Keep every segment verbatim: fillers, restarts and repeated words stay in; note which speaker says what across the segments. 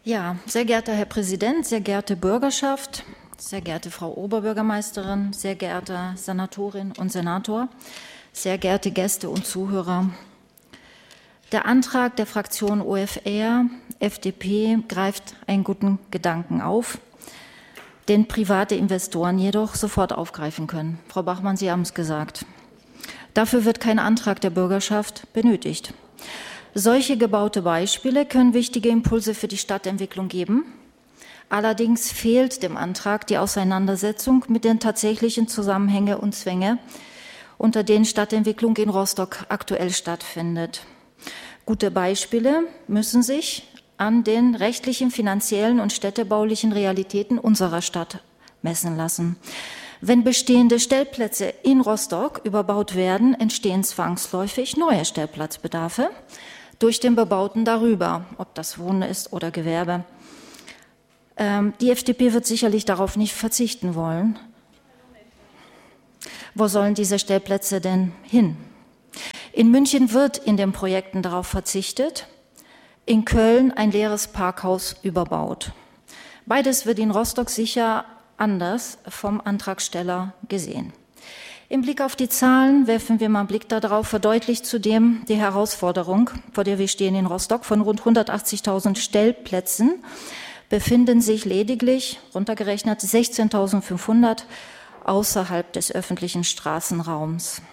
Speaker 1: Ja, sehr geehrter Herr Präsident, sehr geehrte Bürgerschaft, sehr geehrte Frau Oberbürgermeisterin, sehr geehrte Senatorin und Senator, sehr geehrte Gäste und Zuhörer. Der Antrag der Fraktion O F R, F D P greift einen guten Gedanken auf, den private Investoren jedoch sofort aufgreifen können. Frau Bachmann, Sie haben es gesagt. Dafür wird kein Antrag der Bürgerschaft benötigt. Solche gebaute Beispiele können wichtige Impulse für die Stadtentwicklung geben. Allerdings fehlt dem Antrag die Auseinandersetzung mit den tatsächlichen Zusammenhängen und Zwängen, unter denen Stadtentwicklung in Rostock aktuell stattfindet. Gute Beispiele müssen sich an den rechtlichen, finanziellen und städtebaulichen Realitäten unserer Stadt messen lassen. Wenn bestehende Stellplätze in Rostock überbaut werden, entstehen zwangsläufig neue Stellplatzbedarfe durch den Bebauten darüber, ob das Wohnen ist oder Gewerbe. Ähm, die F D P wird sicherlich darauf nicht verzichten wollen. Wo sollen diese Stellplätze denn hin? In München wird in den Projekten darauf verzichtet, in Köln ein leeres Parkhaus überbaut. Beides wird in Rostock sicher anders vom Antragsteller gesehen. Im Blick auf die Zahlen werfen wir mal einen Blick darauf, verdeutlicht zudem die Herausforderung, vor der wir stehen in Rostock. Von rund hundertachtzigtausend Stellplätzen befinden sich lediglich, runtergerechnet, sechzehntausendfünfhundert außerhalb des öffentlichen Straßenraums.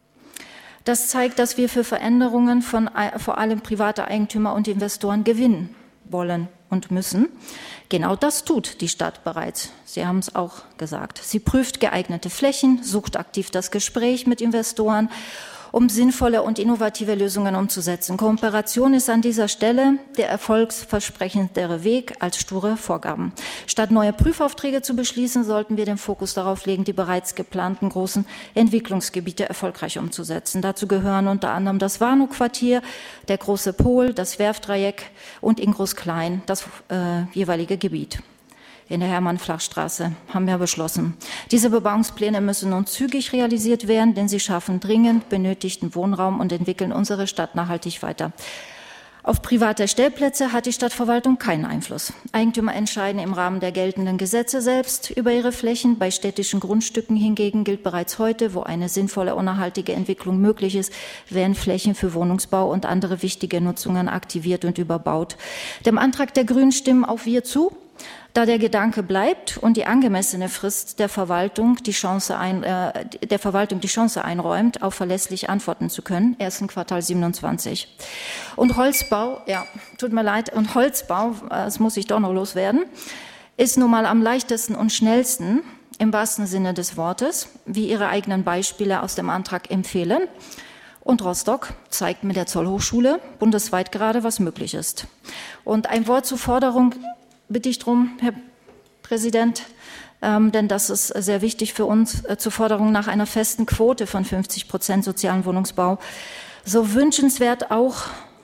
Speaker 1: Das zeigt, dass wir für Veränderungen von vor allem private Eigentümer und Investoren gewinnen wollen und müssen. Genau das tut die Stadt bereits. Sie haben es auch gesagt. Sie prüft geeignete Flächen, sucht aktiv das Gespräch mit Investoren, um sinnvolle und innovative Lösungen umzusetzen. Kooperation ist an dieser Stelle der erfolgsversprechendere Weg als sture Vorgaben. Statt neue Prüfaufträge zu beschließen, sollten wir den Fokus darauf legen, die bereits geplanten großen Entwicklungsgebiete erfolgreich umzusetzen. Dazu gehören unter anderem das Warnow-Quartier, der Große Pol, das Werftdreieck und in Groß-Klein, das äh, jeweilige Gebiet. In der Hermann-Flach-Straße haben wir beschlossen. Diese Bebauungspläne müssen nun zügig realisiert werden, denn sie schaffen dringend benötigten Wohnraum und entwickeln unsere Stadt nachhaltig weiter. Auf private Stellplätze hat die Stadtverwaltung keinen Einfluss. Eigentümer entscheiden im Rahmen der geltenden Gesetze selbst über ihre Flächen. Bei städtischen Grundstücken hingegen gilt bereits heute, wo eine sinnvolle und nachhaltige Entwicklung möglich ist, werden Flächen für Wohnungsbau und andere wichtige Nutzungen aktiviert und überbaut. Dem Antrag der Grünen stimmen auch wir zu, da der Gedanke bleibt und die angemessene Frist der Verwaltung die Chance, ein, äh, der Verwaltung die Chance einräumt, auf verlässlich antworten zu können, ersten Quartal siebenundzwanzig. Und Holzbau, ja, tut mir leid, und Holzbau, das muss ich doch noch loswerden, ist nun mal am leichtesten und schnellsten, im wahrsten Sinne des Wortes, wie Ihre eigenen Beispiele aus dem Antrag empfehlen. Und Rostock zeigt mit der Zollhochschule bundesweit gerade, was möglich ist. Und ein Wort zur Forderung bitte ich drum, Herr Präsident, ähm, denn das ist sehr wichtig für uns, äh, zur Forderung nach einer festen Quote von fünfzig Prozent sozialen Wohnungsbau. So wünschenswert auch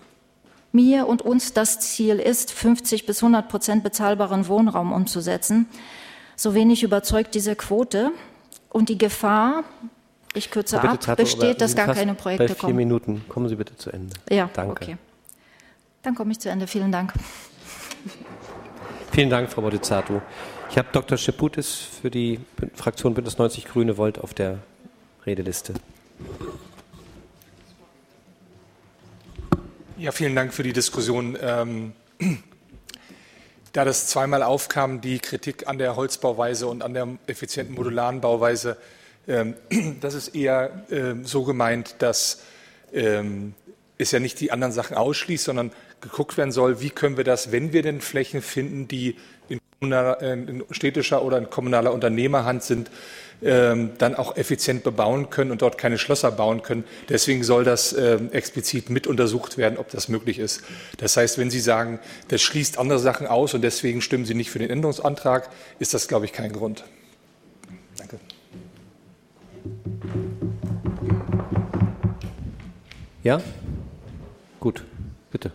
Speaker 1: mir und uns das Ziel ist, fünfzig bis hundert Prozent bezahlbaren Wohnraum umzusetzen, so wenig überzeugt diese Quote und die Gefahr, ich kürze ab, Tato, besteht, dass gar keine Projekte
Speaker 2: bei vier
Speaker 1: kommen.
Speaker 2: Minuten. Kommen Sie bitte zu Ende.
Speaker 1: Ja,
Speaker 2: danke.
Speaker 1: Okay. Dann komme ich zu Ende. Vielen Dank.
Speaker 2: Vielen Dank, Frau Bordizzato. Ich habe Doktor Scheputis für die Fraktion Bündnis neunzig Grüne Volt auf der Redeliste.
Speaker 3: Ja, vielen Dank für die Diskussion. Ähm, da das zweimal aufkam, die Kritik an der Holzbauweise und an der effizienten modularen Bauweise, ähm, das ist eher ähm, so gemeint, dass ähm, es ja nicht die anderen Sachen ausschließt, sondern geguckt werden soll, wie können wir das, wenn wir denn Flächen finden, die in, in städtischer oder in kommunaler Unternehmerhand sind, ähm, dann auch effizient bebauen können und dort keine Schlösser bauen können. Deswegen soll das ähm, explizit mit untersucht werden, ob das möglich ist. Das heißt, wenn Sie sagen, das schließt andere Sachen aus und deswegen stimmen Sie nicht für den Änderungsantrag, ist das, glaube ich, kein Grund. Danke.
Speaker 2: Ja? Gut, bitte.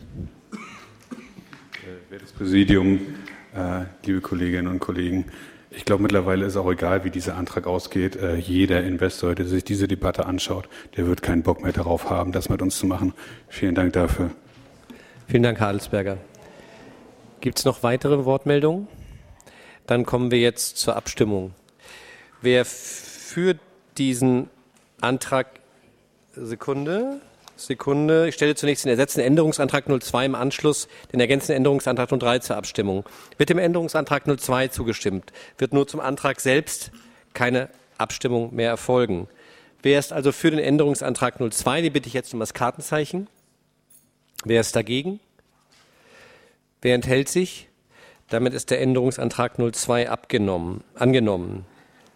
Speaker 4: Wertes Präsidium, äh, liebe Kolleginnen und Kollegen, ich glaube, mittlerweile ist auch egal, wie dieser Antrag ausgeht. Äh, jeder Investor, der sich diese Debatte anschaut, der wird keinen Bock mehr darauf haben, das mit uns zu machen. Vielen Dank dafür.
Speaker 2: Vielen Dank, Herr Adelsberger. Gibt es noch weitere Wortmeldungen? Dann kommen wir jetzt zur Abstimmung. Wer für diesen Antrag, Sekunde, Sekunde, ich stelle zunächst den ersetzenden Änderungsantrag null zwei im Anschluss den ergänzenden Änderungsantrag null drei zur Abstimmung. Wird dem Änderungsantrag null zwei zugestimmt, wird nur zum Antrag selbst keine Abstimmung mehr erfolgen. Wer ist also für den Änderungsantrag null zwei? Den bitte ich jetzt um das Kartenzeichen. Wer ist dagegen? Wer enthält sich? Damit ist der Änderungsantrag null zwei abgenommen, angenommen.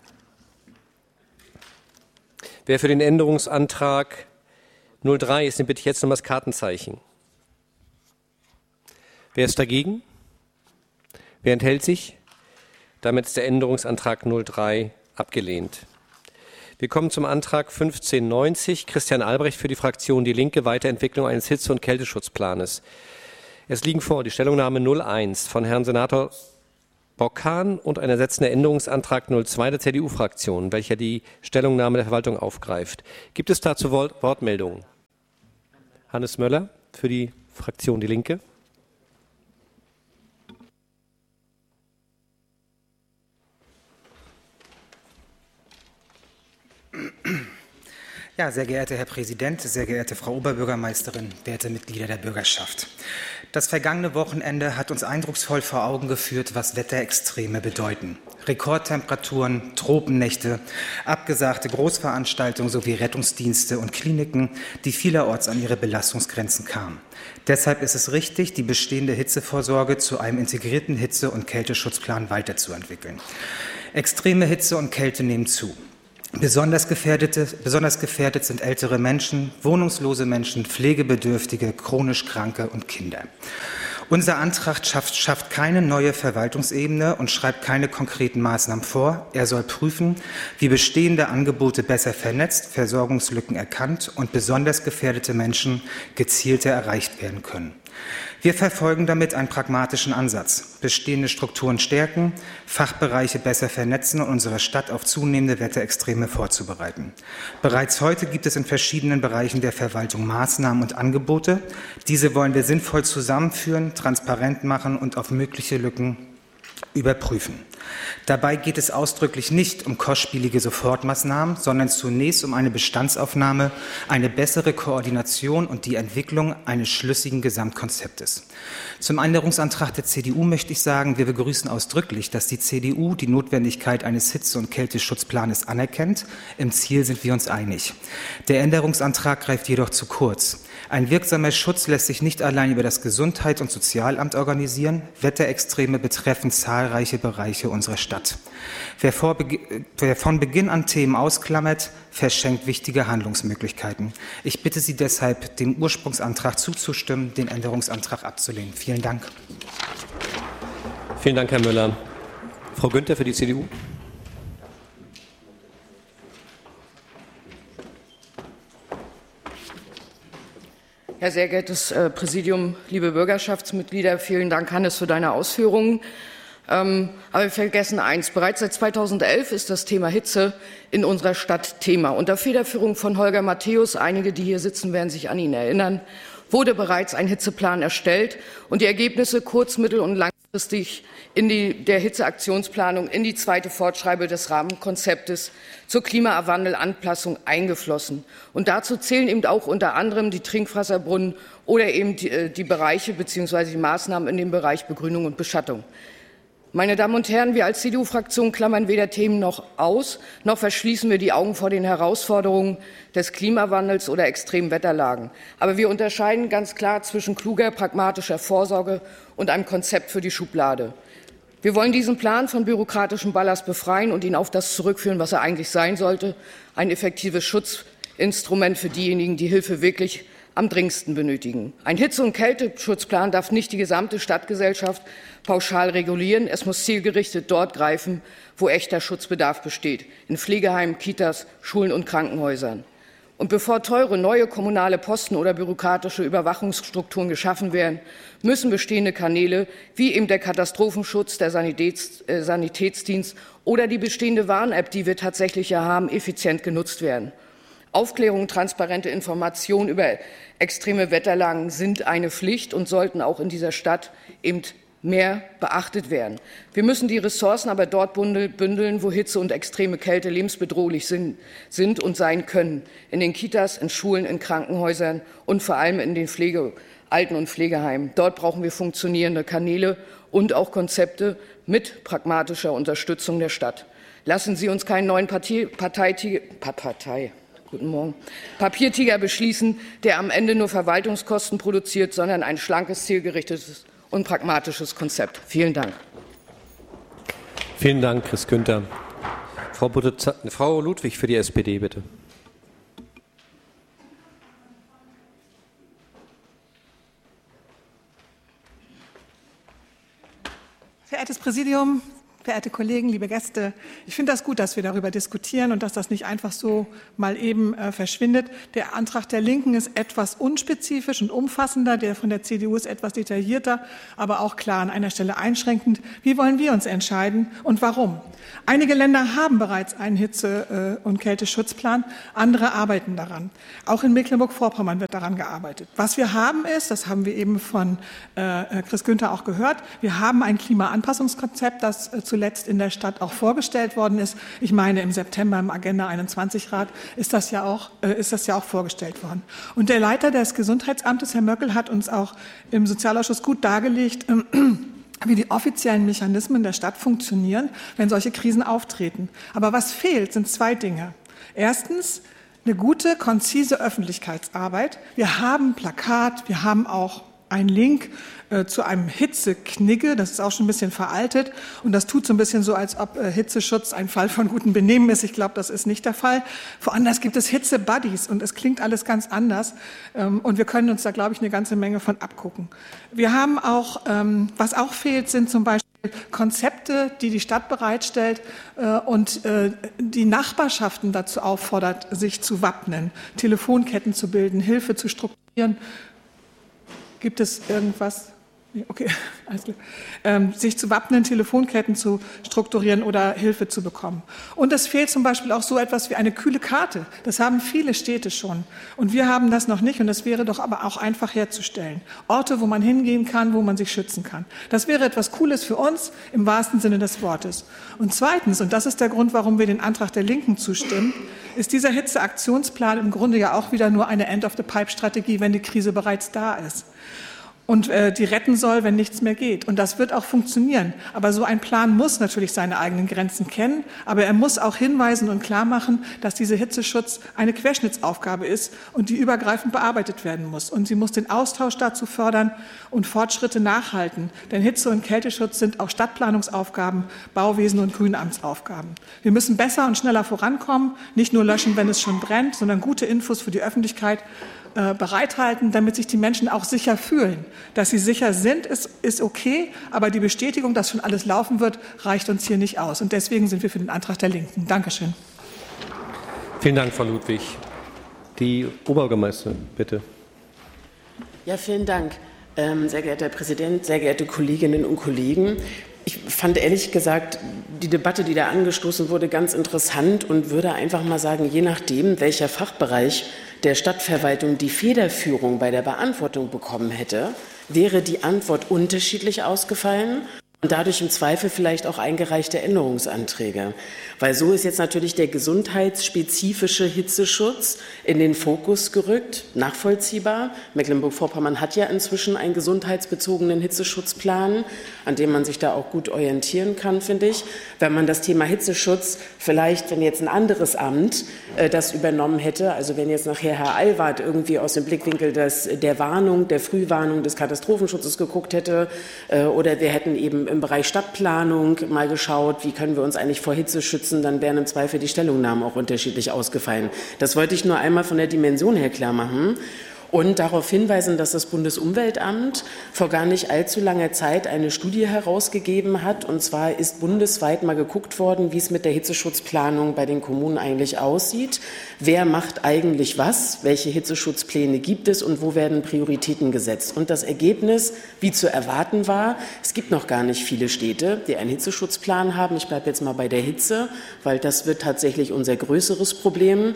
Speaker 2: Wer für den Änderungsantrag null drei ist, den bitte ich jetzt um das Kartenzeichen. Wer ist dagegen? Wer enthält sich? Damit ist der Änderungsantrag null drei abgelehnt. Wir kommen zum Antrag fünfzehn neunzig, Christian Albrecht für die Fraktion Die Linke, Weiterentwicklung eines Hitze- und Kälteschutzplanes. Es liegen vor die Stellungnahme null eins von Herrn Senator Bockan und ein ersetzender Änderungsantrag null zwei der C D U-Fraktion, welcher die Stellungnahme der Verwaltung aufgreift. Gibt es dazu Wortmeldungen? Hannes Möller für die Fraktion Die Linke.
Speaker 5: Ja, sehr geehrter Herr Präsident, sehr geehrte Frau Oberbürgermeisterin, werte Mitglieder der Bürgerschaft. Das vergangene Wochenende hat uns eindrucksvoll vor Augen geführt, was Wetterextreme bedeuten. Rekordtemperaturen, Tropennächte, abgesagte Großveranstaltungen sowie Rettungsdienste und Kliniken, die vielerorts an ihre Belastungsgrenzen kamen. Deshalb ist es richtig, die bestehende Hitzevorsorge zu einem integrierten Hitze- und Kälteschutzplan weiterzuentwickeln. Extreme Hitze und Kälte nehmen zu. Besonders, gefährdete, besonders gefährdet sind ältere Menschen, wohnungslose Menschen, Pflegebedürftige, chronisch Kranke und Kinder. Unser Antrag schafft, schafft keine neue Verwaltungsebene und schreibt keine konkreten Maßnahmen vor. Er soll prüfen, wie bestehende Angebote besser vernetzt, Versorgungslücken erkannt und besonders gefährdete Menschen gezielter erreicht werden können. Wir verfolgen damit einen pragmatischen Ansatz, bestehende Strukturen stärken, Fachbereiche besser vernetzen und unsere Stadt auf zunehmende Wetterextreme vorzubereiten. Bereits heute gibt es in verschiedenen Bereichen der Verwaltung Maßnahmen und Angebote. Diese wollen wir sinnvoll zusammenführen, transparent machen und auf mögliche Lücken überprüfen. Dabei geht es ausdrücklich nicht um kostspielige Sofortmaßnahmen, sondern zunächst um eine Bestandsaufnahme, eine bessere Koordination und die Entwicklung eines schlüssigen Gesamtkonzeptes. Zum Änderungsantrag der C D U möchte ich sagen, wir begrüßen ausdrücklich, dass die C D U die Notwendigkeit eines Hitze- und Kälteschutzplanes anerkennt. Im Ziel sind wir uns einig. Der Änderungsantrag greift jedoch zu kurz. Ein wirksamer Schutz lässt sich nicht allein über das Gesundheits- und Sozialamt organisieren. Wetterextreme betreffen zahlreiche Bereiche unserer Stadt. Wer, vor, wer von Beginn an Themen ausklammert, verschenkt wichtige Handlungsmöglichkeiten. Ich bitte Sie deshalb, dem Ursprungsantrag zuzustimmen, den Änderungsantrag abzulehnen. Vielen Dank.
Speaker 2: Vielen Dank, Herr Müller. Frau Günther für die C D U.
Speaker 6: Ja, sehr geehrtes äh, Präsidium, liebe Bürgerschaftsmitglieder, vielen Dank, Hannes, für deine Ausführungen. Ähm, aber wir vergessen eins. Bereits seit zweitausendelf ist das Thema Hitze in unserer Stadt Thema. Unter Federführung von Holger Matthäus, einige, die hier sitzen, werden sich an ihn erinnern, wurde bereits ein Hitzeplan erstellt und die Ergebnisse kurz-, mittel- und langfristig in die, der Hitzeaktionsplanung in die zweite Fortschreibe des Rahmenkonzeptes zur Klimawandelanpassung eingeflossen. Und dazu zählen eben auch unter anderem die Trinkwasserbrunnen oder eben die, die Bereiche bzw. die Maßnahmen in dem Bereich Begrünung und Beschattung. Meine Damen und Herren, wir als C D U-Fraktion klammern weder Themen noch aus, noch verschließen wir die Augen vor den Herausforderungen des Klimawandels oder extremen Wetterlagen. Aber wir unterscheiden ganz klar zwischen kluger, pragmatischer Vorsorge und einem Konzept für die Schublade. Wir wollen diesen Plan von bürokratischem Ballast befreien und ihn auf das zurückführen, was er eigentlich sein sollte, ein effektives Schutzinstrument für diejenigen, die Hilfe wirklich am dringendsten benötigen. Ein Hitze- und Kälteschutzplan darf nicht die gesamte Stadtgesellschaft pauschal regulieren. Es muss zielgerichtet dort greifen, wo echter Schutzbedarf besteht, in Pflegeheimen, Kitas, Schulen und Krankenhäusern. Und bevor teure neue kommunale Posten oder bürokratische Überwachungsstrukturen geschaffen werden, müssen bestehende Kanäle wie eben der Katastrophenschutz, der Sanitäts, äh, Sanitätsdienst oder die bestehende Warn-App, die wir tatsächlich ja haben, effizient genutzt werden. Aufklärung, transparente Informationen über extreme Wetterlagen sind eine Pflicht und sollten auch in dieser Stadt eben mehr beachtet werden. Wir müssen die Ressourcen aber dort bündeln, wo Hitze und extreme Kälte lebensbedrohlich sind, sind und sein können. In den Kitas, in Schulen, in Krankenhäusern und vor allem in den Pflege, Alten- und Pflegeheimen. Dort brauchen wir funktionierende Kanäle und auch Konzepte mit pragmatischer Unterstützung der Stadt. Lassen Sie uns keinen neuen Partei, Partei, Partei, guten Morgen, Papiertiger beschließen, der am Ende nur Verwaltungskosten produziert, sondern ein schlankes, zielgerichtetes und pragmatisches Konzept. Vielen Dank.
Speaker 2: Vielen Dank, Chris Günther. Frau, Frau Ludwig für die S P D, bitte.
Speaker 7: Verehrtes Präsidium, verehrte Kollegen, liebe Gäste, ich finde das gut, dass wir darüber diskutieren und dass das nicht einfach so mal eben äh, verschwindet. Der Antrag der Linken ist etwas unspezifisch und umfassender, der von der C D U ist etwas detaillierter, aber auch klar an einer Stelle einschränkend. Wie wollen wir uns entscheiden und warum? Einige Länder haben bereits einen Hitze- und Kälteschutzplan, andere arbeiten daran. Auch in Mecklenburg-Vorpommern wird daran gearbeitet. Was wir haben ist, das haben wir eben von äh, Chris Günther auch gehört, wir haben ein Klimaanpassungskonzept, das äh, zuletzt in der Stadt auch vorgestellt worden ist. Ich meine, im September im Agenda einundzwanzig Rat ist das ja auch, äh, ist das ja auch vorgestellt worden. Und der Leiter des Gesundheitsamtes, Herr Möckel, hat uns auch im Sozialausschuss gut dargelegt, äh, wie die offiziellen Mechanismen der Stadt funktionieren, wenn solche Krisen auftreten. Aber was fehlt, sind zwei Dinge. Erstens eine gute, konzise Öffentlichkeitsarbeit. Wir haben Plakat, wir haben auch einen Link äh, zu einem Hitzeknigge, das ist auch schon ein bisschen veraltet und das tut so ein bisschen so, als ob äh, Hitzeschutz ein Fall von gutem Benehmen ist. Ich glaube, das ist nicht der Fall. Woanders gibt es Hitze-Buddies und es klingt alles ganz anders ähm, und wir können uns da, glaube ich, eine ganze Menge von abgucken. Wir haben auch, ähm, was auch fehlt, sind zum Beispiel Konzepte, die die Stadt bereitstellt äh, und äh, die Nachbarschaften dazu auffordert, sich zu wappnen, Telefonketten zu bilden, Hilfe zu strukturieren. Gibt es irgendwas? Okay, alles klar. Ähm, sich zu wappnen, Telefonketten zu strukturieren oder Hilfe zu bekommen. Und es fehlt zum Beispiel auch so etwas wie eine kühle Karte. Das haben viele Städte schon. Und wir haben das noch nicht. Und das wäre doch aber auch einfach herzustellen. Orte, wo man hingehen kann, wo man sich schützen kann. Das wäre etwas Cooles für uns im wahrsten Sinne des Wortes. Und zweitens, und das ist der Grund, warum wir den Antrag der Linken zustimmen, ist dieser Hitzeaktionsplan im Grunde ja auch wieder nur eine End-of-the-Pipe-Strategie, wenn die Krise bereits da ist. Und äh, die retten soll, wenn nichts mehr geht. Und das wird auch funktionieren. Aber so ein Plan muss natürlich seine eigenen Grenzen kennen. Aber er muss auch hinweisen und klar machen, dass dieser Hitzeschutz eine Querschnittsaufgabe ist und die übergreifend bearbeitet werden muss. Und sie muss den Austausch dazu fördern und Fortschritte nachhalten. Denn Hitze- und Kälteschutz sind auch Stadtplanungsaufgaben, Bauwesen- und Grünamtsaufgaben. Wir müssen besser und schneller vorankommen, nicht nur löschen, wenn es schon brennt, sondern gute Infos für die Öffentlichkeit bereithalten, damit sich die Menschen auch sicher fühlen. Dass sie sicher sind, ist, ist okay, aber die Bestätigung, dass schon alles laufen wird, reicht uns hier nicht aus. Und deswegen sind wir für den Antrag der Linken. Dankeschön.
Speaker 2: Vielen Dank, Frau Ludwig. Die Oberbürgermeisterin, bitte.
Speaker 8: Ja, vielen Dank. Ähm, sehr geehrter Herr Präsident, sehr geehrte Kolleginnen und Kollegen. Ich fand ehrlich gesagt die Debatte, die da angestoßen wurde, ganz interessant und würde einfach mal sagen, je nachdem, welcher Fachbereich der Stadtverwaltung die Federführung bei der Beantwortung bekommen hätte, wäre die Antwort unterschiedlich ausgefallen und dadurch im Zweifel vielleicht auch eingereichte Änderungsanträge. Weil so ist jetzt natürlich der gesundheitsspezifische Hitzeschutz in den Fokus gerückt, nachvollziehbar. Mecklenburg-Vorpommern hat ja inzwischen einen gesundheitsbezogenen Hitzeschutzplan, an dem man sich da auch gut orientieren kann, finde ich. Wenn man das Thema Hitzeschutz vielleicht, wenn jetzt ein anderes Amt äh, das übernommen hätte, also wenn jetzt nachher Herr Ahlwardt irgendwie aus dem Blickwinkel des, der Warnung, der Frühwarnung des Katastrophenschutzes geguckt hätte, äh, oder wir hätten eben im Bereich Stadtplanung mal geschaut, wie können wir uns eigentlich vor Hitze schützen, dann wären im Zweifel die Stellungnahmen auch unterschiedlich ausgefallen. Das wollte ich nur einmal von der Dimension her klar machen. Und darauf hinweisen, dass das Bundesumweltamt vor gar nicht allzu langer Zeit eine Studie herausgegeben hat. Und zwar ist bundesweit mal geguckt worden, wie es mit der Hitzeschutzplanung bei den Kommunen eigentlich aussieht. Wer macht eigentlich was? Welche Hitzeschutzpläne gibt es und wo werden Prioritäten gesetzt? Und das Ergebnis, wie zu erwarten war, es gibt noch gar nicht viele Städte, die einen Hitzeschutzplan haben. Ich bleibe jetzt mal bei der Hitze, weil das wird tatsächlich unser größeres Problem.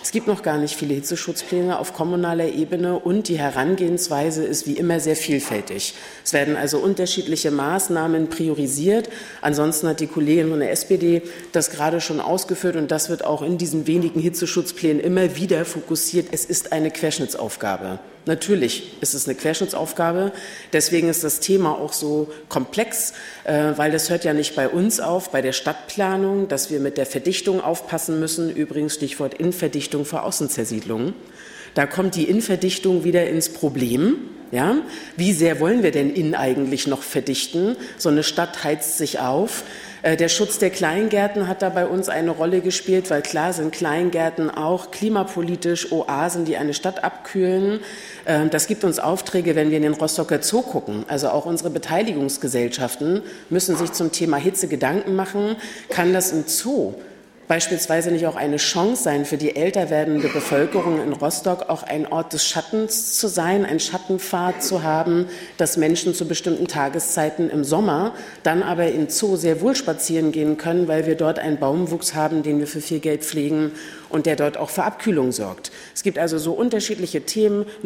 Speaker 8: Es gibt noch gar nicht viele Hitzeschutzpläne auf kommunaler Ebene und die Herangehensweise ist wie immer sehr vielfältig. Es werden also unterschiedliche Maßnahmen priorisiert. Ansonsten hat die Kollegin von der S P D das gerade schon ausgeführt und das wird auch in diesen wenigen Hitzeschutzplänen immer wieder fokussiert. Es ist eine Querschnittsaufgabe. Natürlich ist es eine Querschnittsaufgabe. Deswegen ist das Thema auch so komplex, äh, weil das hört ja nicht bei uns auf, bei der Stadtplanung, dass wir mit der Verdichtung aufpassen müssen. Übrigens Stichwort Innenverdichtung für Außenzersiedlungen. Da kommt die Innenverdichtung wieder ins Problem. Ja? Wie sehr wollen wir denn innen eigentlich noch verdichten? So eine Stadt heizt sich auf. Der Schutz der Kleingärten hat da bei uns eine Rolle gespielt, weil klar sind Kleingärten auch klimapolitisch Oasen, die eine Stadt abkühlen. Das gibt uns Aufträge, wenn wir in den Rostocker Zoo gucken. Also auch unsere Beteiligungsgesellschaften müssen sich zum Thema Hitze Gedanken machen. Kann das im Zoo beispielsweise nicht auch eine Chance sein, für die älter werdende Bevölkerung in Rostock auch ein Ort des Schattens zu sein, ein Schattenpfad zu haben, dass Menschen zu bestimmten Tageszeiten im Sommer dann aber in Zoo sehr wohl spazieren gehen können, weil wir dort einen Baumwuchs haben, den wir für viel Geld pflegen und der dort auch für Abkühlung sorgt. Es gibt also so unterschiedliche Themen.